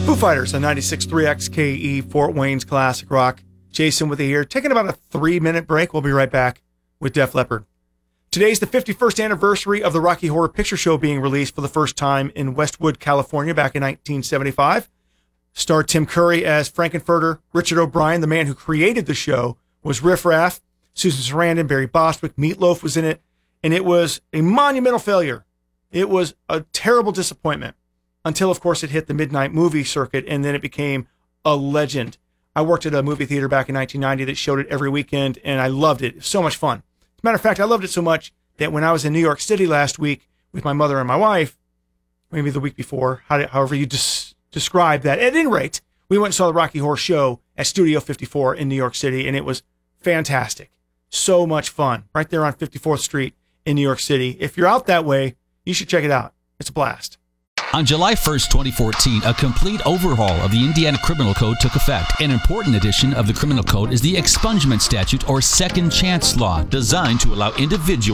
Foo Fighters on 96.3 XKE, Fort Wayne's Classic Rock. Jason with you here, taking about a 3-minute break. We'll be right back with Def Leppard. Today's the 51st anniversary of the Rocky Horror Picture Show being released for the first time in Westwood, California, back in 1975. Starred Tim Curry as Frankenfurter. Richard O'Brien, the man who created the show, was Riff Raff. Susan Sarandon, Barry Bostwick, Meatloaf was in it, and it was a monumental failure. It was a terrible disappointment until, of course, it hit the midnight movie circuit, and then it became a legend. I worked at a movie theater back in 1990 that showed it every weekend, and I loved it. It was so much fun. As a matter of fact, I loved it so much that when I was in New York City last week with my mother and my wife, maybe the week before, however you describe that, at any rate, we went and saw the Rocky Horror Show at Studio 54 in New York City, and it was fantastic. So much fun. Right there on 54th Street in New York City. If you're out that way, you should check it out. It's a blast. On July 1st, 2014, a complete overhaul of the Indiana Criminal Code took effect. An important addition of the Criminal Code is the expungement statute or second chance law, designed to allow individuals